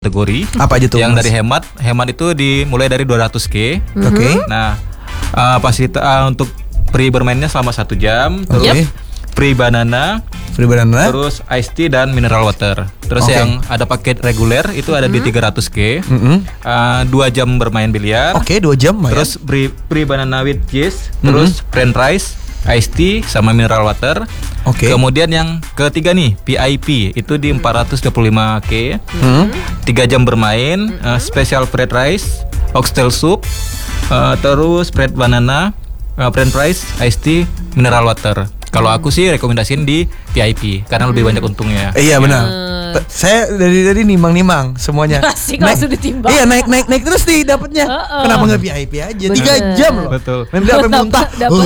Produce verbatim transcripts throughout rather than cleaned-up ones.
kategori. Apa aja tuh? Yang Mas? dari hemat, hemat itu dimulai dari dua ratus K. Mm-hmm. Oke. Okay. Nah, uh, fasilitas uh, untuk free bermainnya selama satu jam. Terus okay. free banana, free banana, terus iced tea dan mineral water. Terus okay. yang ada paket reguler itu ada mm-hmm. di tiga ratus K. Mm-hmm. uh, dua jam bermain biliar. Oke, okay, dua jam. Terus free, free banana with cheese, mm-hmm. terus french fries, iced tea sama mineral water. Oke. Okay. Kemudian yang ketiga nih V I P itu di empat ratus dua puluh lima K. Mm-hmm. tiga jam bermain, mm-hmm. uh, special fried rice, oxtail soup, uh, terus fried banana, uh, french fries, iced tea, mineral water. Kalau aku sih rekomendasiin di V I P karena lebih banyak untungnya. Eh, iya benar. Hmm. Saya dari tadi nimang-nimang semuanya. Asik langsung ditimbang. Iya naik naik naik terus nih dapatnya. Uh-uh. Kenapa nggak V I P aja? Tiga jam loh. Betul. Main sampai muntah.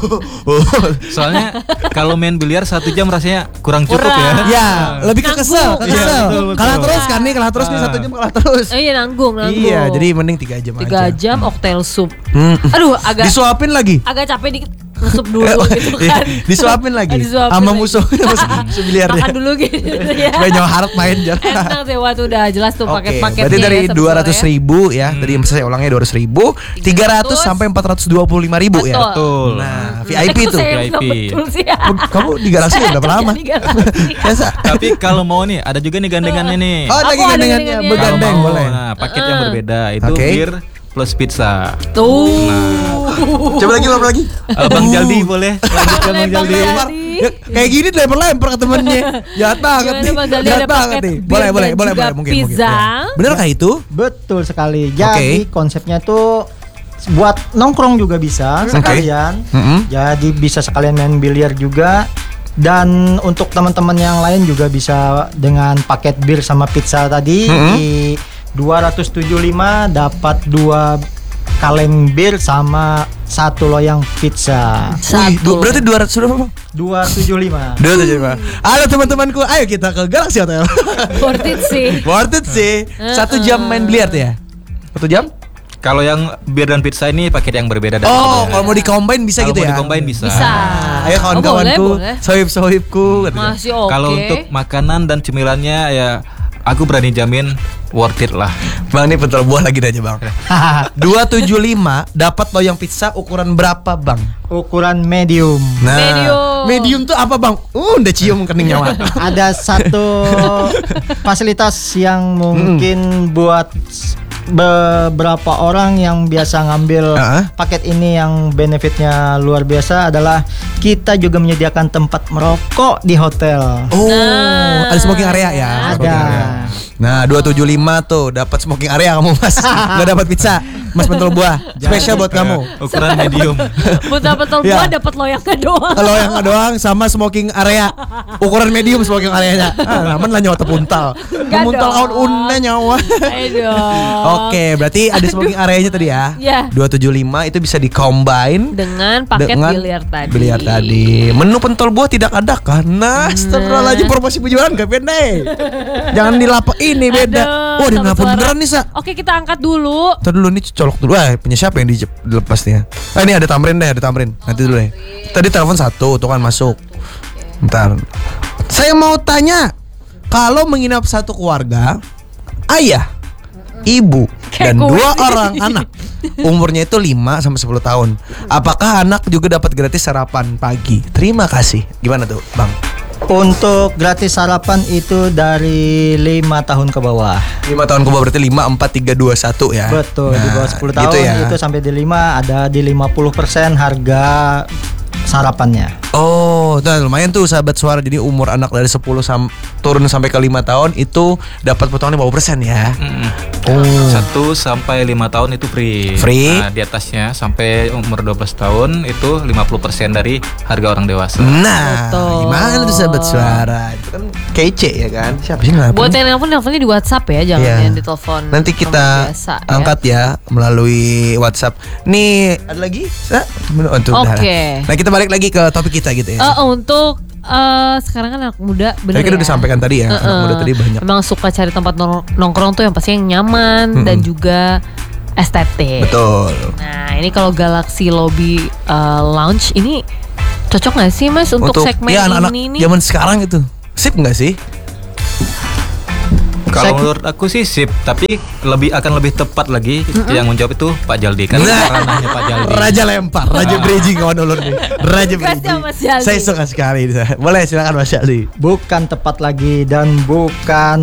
Soalnya kalau main biliar satu jam rasanya kurang cukup kurang. ya. Ya lebih ke kesel, ke kesel. Ya, kalah terus kan nih, kalah terus nih satu jam kalah terus. Oh, iya nanggung nanggung. Iya jadi mending tiga jam aja. Tiga jam oxtail soup. Hmm. Aduh agak. Disuapin lagi. Agak capek dikit. Ngesup dulu gitu kan. Disuapin lagi sama musuhnya musuh biliarnya. Makan dulu gitu ya. Supaya nyawa harap main jar. Enak sih waktu udah jelas tuh paket-paketnya. Berarti dari ya, dua ratus ribu ya. Hmm. Tadi saya ulangnya dua ratus ribu, tiga ratus sampai empat ratus dua puluh lima ribu ya. Betul. Nah, V I P tuh. V I P. Kamu di Galaxy udah berapa lama? Biasa. Tapi kalau mau nih ada juga nih gandengannya nih. Oh, lagi gandengannya begandeng boleh. Nah, paket yang berbeda itu bir plus pizza. Tuh. Nah. Coba lagi, coba lagi. Uh, Bang Jaldi boleh lanjutkan Bang Jaldi. Ya, kayak gini lempar-lempar ke temennya. Jahat banget nih. Jahat banget nih. Boleh, boleh, boleh, boleh mungkin mungkin. Ya. Bener kah itu? Betul sekali. Jadi okay. konsepnya tuh buat nongkrong juga bisa sekalian. Okay. Mm-hmm. Jadi bisa sekalian main biliar juga. Dan untuk teman-teman yang lain juga bisa dengan paket bir sama pizza tadi mm-hmm. di dua ratus tujuh puluh lima dapat dua kaleng bir sama satu loyang pizza. Satu. Wih, berarti dua ratus berapa? dua ratus tujuh puluh lima. dua ratus tujuh puluh lima. Halo teman-temanku, ayo kita ke Galaxy Hotel. Worth it sih. Worth it sih. Satu jam main biliar tuh ya? Satu jam? Kalau yang bir dan pizza ini paket yang berbeda. Oh, kalau mau di-combine bisa kalo gitu ya? Kalau mau di-combine bisa. Bisa. Ayo kawan-kawanku, oh, sohib-sohibku. Masih oke. Okay. Kalau untuk makanan dan cemilannya ya aku berani jamin worth it lah. Bang, ini pentol buah lagi aja bang. dua ratus tujuh puluh lima dapat loyang pizza ukuran berapa bang? Ukuran medium. Nah, medium. Medium tuh apa bang? Uh, udah cium kening nyawa. Ada satu fasilitas yang mungkin hmm. buat beberapa orang yang biasa ngambil uh-huh. paket ini yang benefitnya luar biasa adalah kita juga menyediakan tempat merokok di hotel. Oh, nah. Ada smoking area ya? Ada. Area. Nah, dua ratus tujuh puluh lima tuh dapat smoking area kamu Mas. Enggak dapat pizza. Mas pentol buah spesial buat kamu. Ukuran medium. Buat pentol buah dapat loyangnya doang. Loyangnya doang sama smoking area. Ukuran medium smoking areanya. Ah, aman lah nyawa tepuntal. Tepuntal kawan unne nyawa. Aduh. Oke, berarti ada smoking areanya tadi ya. Iya. dua ratus tujuh puluh lima itu bisa di-combine dengan paket dengan biliar tadi. Biliar tadi. Menu pentol buah tidak ada karena astagfirullahaladzim promosi penjualan gak beda. Jangan dilapor ini beda. Aduh, oh, dia ngapa beneran nih, Sa? Oke, kita angkat dulu. Ntar dulu nih colok dulu. Ah, punya siapa yang dilepas nih ya? Ah, ini ada Tamrin deh, ada Tamrin. Nanti dulu deh. Tadi telepon satu, tuh kan masuk. Bentar. Saya mau tanya, kalau menginap satu keluarga, ayah, ibu, dan dua orang anak, umurnya itu lima sampai sepuluh tahun, apakah anak juga dapat gratis sarapan pagi? Terima kasih. Gimana tuh, Bang? Untuk gratis sarapan itu dari lima tahun ke bawah. lima tahun ke bawah berarti lima, empat, tiga, dua, satu ya. Betul, nah, di bawah sepuluh tahun gitu ya. Itu sampai di lima ada di lima puluh persen harga sarapannya. Oh, nah lumayan tuh sahabat suara. Jadi umur anak dari sepuluh sam- turun sampai ke lima tahun itu dapat potongan lima puluh persen ya. Mm. Oh. satu sampai lima tahun itu free. Free. Nah, di atasnya sampai umur dua belas tahun itu lima puluh persen dari harga orang dewasa. Nah, betul. Gimana tuh sahabat suara? Itu kan kece ya kan? Siapa sih ngelapin? Buat yang nelfon, nelfonnya di WhatsApp ya, jangan yeah. yang di telepon. Nanti kita biasa, angkat ya. ya melalui WhatsApp. Nih, ada lagi? Oke. Okay. Nah, kita balik lagi ke topik kita gitu ya. Uh, untuk uh, sekarang kan anak muda bener kita ya. udah sampaikan tadi ya, uh-uh. anak muda tadi banyak. Emang suka cari tempat nongkrong tuh yang pasti yang nyaman mm-hmm. dan juga estetik. Betul. Nah, ini kalau Galaxy Lobby uh, Lounge ini cocok nggak sih Mas untuk, untuk segmen ya, anak-anak ini? Zaman sekarang itu sip nggak sih? Kalau menurut aku sih sip, tapi lebih akan lebih tepat lagi mm-hmm. yang menjawab itu Pak Jaldi kan ranahnya Pak Jaldi. Raja lempar, Raja bridging kawan ulur nih. Raja bridging. Saya suka sekali. Boleh silakan Mas Jaldi. Bukan tepat lagi dan bukan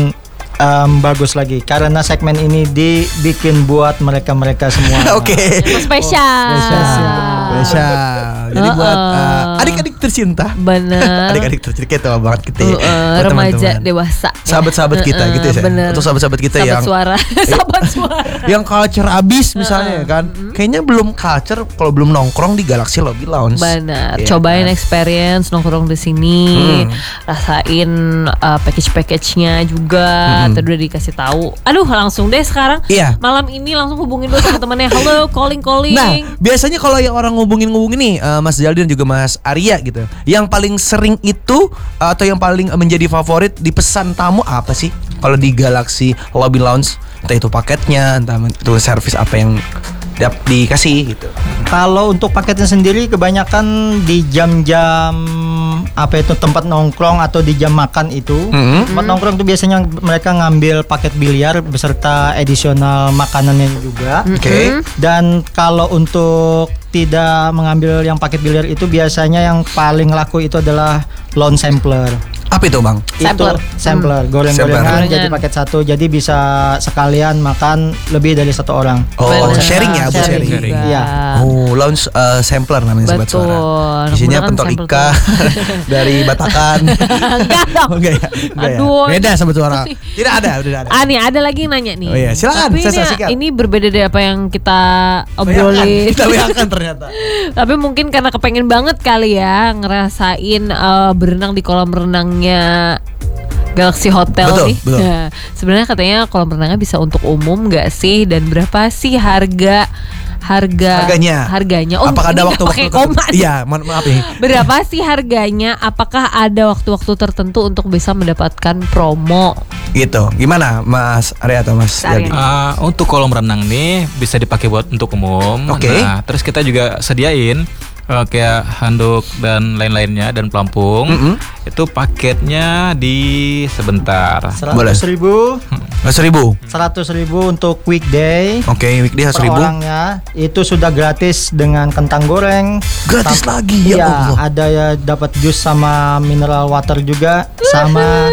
um, bagus lagi karena segmen ini dibikin buat mereka-mereka semua. Oke. Okay. Spesial. Spesial. Spesial. Jadi uh, buat uh, adik-adik tercinta. Benar. Adik-adik tercinta kita banget kita. Uh, uh, remaja dewasa. Sahabat-sahabat kita uh, gitu ya. Bener. Atau sahabat-sahabat kita sahabat yang suara. Sahabat suara. Yang culture abis misalnya uh, kan. Uh, Kayaknya belum culture kalau belum nongkrong di Galaxy Lobby Lounge. Benar. Yeah, cobain kan? experience nongkrong di sini. Hmm. Rasain uh, package-package-nya juga. Hmm. Tadi udah dikasih tahu. Aduh, langsung deh sekarang. Iya. Malam ini langsung hubungin dulu teman-temannya. Halo, calling-calling. Nah, biasanya kalau yang orang ngubungin-ngubungin nih uh, Mas Jaldi dan juga Mas Arya gitu. Yang paling sering itu uh, atau yang paling menjadi favorit di pesan tamu apa sih? Kalau di Galaxy Lobby Lounge, entah itu paketnya, entah itu servis apa yang dap dikasih gitu. Kalau untuk paketnya sendiri kebanyakan di jam-jam apa itu tempat nongkrong atau di jam makan itu. Mm-hmm. Tempat nongkrong itu biasanya mereka ngambil paket biliar beserta edisional makanannya juga. Oke. Okay. Dan kalau untuk tidak mengambil yang paket biliar itu biasanya yang paling laku itu adalah lounge sampler. Apa itu bang? Sampler. Itu sampler, goreng-gorengan jadi paket satu, jadi bisa sekalian makan lebih dari satu orang. Oh, bener. sharing ya, bu sharing. sharing. Iya. Oh, lounge uh, sampler namanya sobat suara. Isinya pentol ika dari Batakan. Enggak dong. Oh, enggak ya? Enggak ya? Aduh. Beda sobat suara. Tidak ada, udah ada. Ah nih ada lagi yang nanya nih. Oh iya, silakan. Tapi saya ini, ini berbeda dari apa yang kita obrolin. Kita bayangkan ternyata. Tapi mungkin karena kepengen banget kali ya ngerasain uh, berenang di kolam renangnya Galaxy Hotel betul, nih. Betul. Nah, sebenarnya katanya kolam renangnya bisa untuk umum nggak sih dan berapa sih harga harga harganya? Harganya. Oh, apakah ada pakai waktu-waktu koma? Iya, ma maaf nih. Berapa sih harganya? Apakah ada waktu-waktu tertentu untuk bisa mendapatkan promo? Gitu. Gimana Mas Arya atau Mas Jaldi? Uh, untuk kolam renang nih bisa dipakai buat untuk umum. Oke. Okay. Nah, terus kita juga sediain uh, kayak handuk dan lain-lainnya dan pelampung. Mm-hmm. Itu paketnya di sebentar. Seratus ribu. Seratus ribu. Seratus ribu untuk weekday. Oke, okay, weekday seratus ribu. Orangnya itu sudah gratis dengan kentang goreng. Gratis Tam- lagi ya. Iya, Allah. ada ya dapat jus sama mineral water juga, sama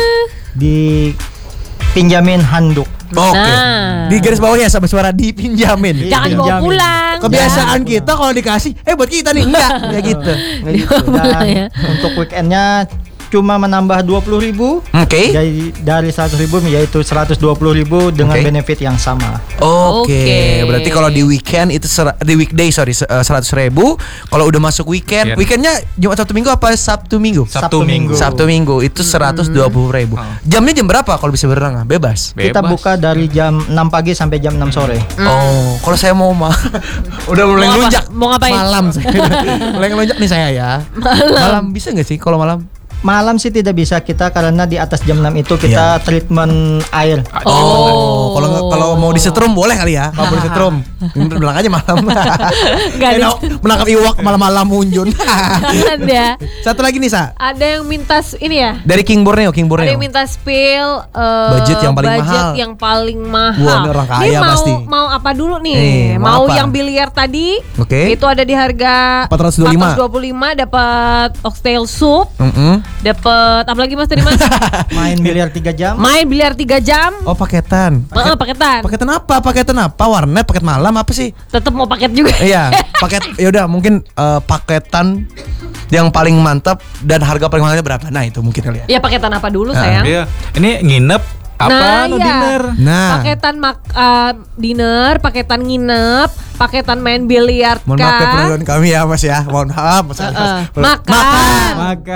dipinjamin handuk. Oke. Okay. Nah. Di garis bawahnya sama suara dipinjamin. Jangan bawa pulang. Kebiasaan ya. Kita kalau dikasih, eh buat kita nih enggak, kayak gitu. Nggak gitu. Dan ya. Untuk weekendnya cuma menambah dua puluh ribu. Oke. Okay. Jadi dari seratus ribu yaitu seratus dua puluh ribu dengan okay. benefit yang sama. Oke. Okay. Okay. Berarti kalau di weekend itu ser- di weekday sorry seratus ribu. Kalau udah masuk weekend, yeah. weekendnya Jumat Sabtu Minggu apa Sabtu Minggu? Sabtu Minggu. Sabtu Minggu itu seratus dua puluh ribu. Oh. Jamnya jam berapa kalau bisa berenang? Bebas. Bebas. Kita buka dari jam enam pagi sampai jam enam sore. Mm. Oh, kalau saya mau mah udah mulai ngelunjak. Mau ngapain? Malam saya. Mulai ngelunjak nih saya ya. Malam, malam bisa nggak sih kalau malam? Malam sih tidak bisa kita karena di atas jam enam itu kita yeah. treatment air. Oh, kalau oh. kalau mau disetrum boleh kali ya. Kalau mau disetrum, bilang aja malam. Enggak ada. Menangkap iwak malam-malam unjun. Ada. Satu lagi nih, Sa. Ada yang minta ini ya? Dari King Borneo, King Borneo. Ada yang minta spill uh, budget yang paling budget mahal. yang paling mahal. Wah, ini orang kaya ini mau, pasti. Mau apa dulu nih? Eh, mau mau yang biliar tadi? Oke. Okay. Itu ada di harga empat ratus dua puluh lima. empat ratus dua puluh lima dapat oxtail soup. Mm-hmm. Dapat apa lagi Mas tadi Mas? Main biliar tiga jam. Main biliar tiga jam. Oh, paketan. Paket, uh, paketan. Paketan apa? Paketan apa? Warnet, paket malam apa sih? Tetap mau paket juga. Iya, paket ya udah mungkin uh, paketan yang paling mantap dan harga paling mahalnya berapa? Nah, itu mungkin kali ya. Ya paketan apa dulu sayang? Iya. Ini nginep apa nah, no iya. dinner? Nah, paketan mak uh, dinner, paketan nginep, paketan main biliar kah? Mohon maaf ya penonton kami ya Mas ya. Mohon maaf Mas. Uh, uh. Mas. Makan. Makan.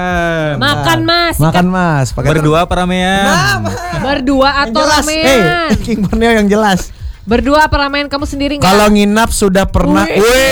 Makan Mas. Makan Mas. Paketan. Berdua apa ramean? Nah, berdua atau ramean? Eh, King Borneo yang jelas. Berdua apa ramean kamu sendiri enggak? Kalau nginap sudah pernah.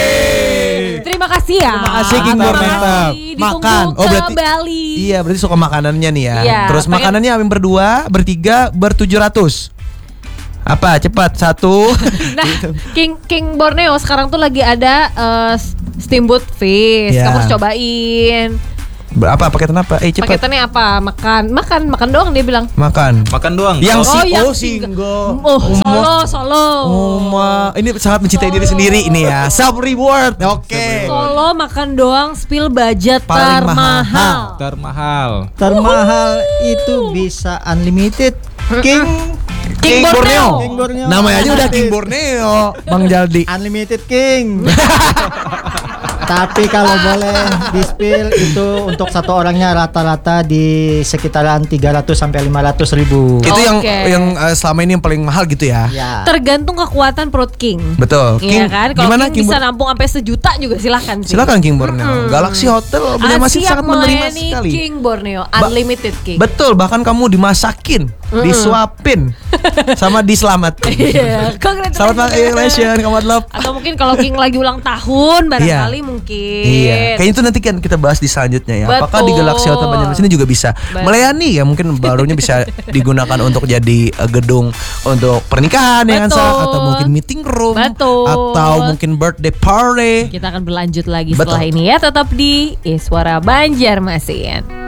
Wih. Terima kasih ya. Terima kasih King Borneo. Makan. Oh berarti Bali. Iya, berarti suka makanannya nih ya. Iya, terus pengen... makanannya amin berdua, bertiga, bertujuh ratus. Apa? Cepat satu. Nah, King King Borneo sekarang tuh lagi ada uh, steamboat fish. Yeah. Kamu harus cobain. Apa paketan apa? Eh cepat. Paketannya apa? Makan, makan, makan doang dia bilang. Makan. Makan doang. Yang si Oh, yang oh single. single. Oh, solo, solo. Uma, ini sangat mencintai diri sendiri ini ya. Self reward. Oke. Solo makan doang, spill budget Paling termahal. Termahal. Termahal itu bisa unlimited. King King Borneo. King Borneo. Namanya aja udah King Borneo, Bang Jaldi. Unlimited King. Tapi kalau boleh di-spill itu untuk satu orangnya rata-rata di sekitaran tiga ratus sampai lima ratus ribu. Itu yang Oke. yang uh, selama ini yang paling mahal gitu ya. Ya. Tergantung kekuatan perut King. Betul. Iya kan? Kalau gimana King King bisa Bor- nampung sampai sejuta juga silahkan sih. Silakan King Borneo. Galaxy Hotel benar masih Ah, siap sangat menerima melayani sekali. King Borneo, Ba- unlimited King. Betul, bahkan kamu dimasakin, disuapin, sama diselamatin. Iya, congratulations. Selamat congratulations, kamu adalah. Atau mungkin kalau King lagi ulang tahun barangkali Iya. mungkin. Iya, kayaknya itu nanti kan kita bahas di selanjutnya ya. Apakah di Betul. Galaxy Hotel Banjarmasin ini juga bisa Betul. melayani ya? Mungkin barunya bisa digunakan untuk jadi uh, gedung untuk pernikahan ya kan Betul. Sa? Atau mungkin meeting room, Betul. atau mungkin birthday party. Kita akan berlanjut lagi Betul. setelah ini ya, tetap di Iswara Banjarmasin.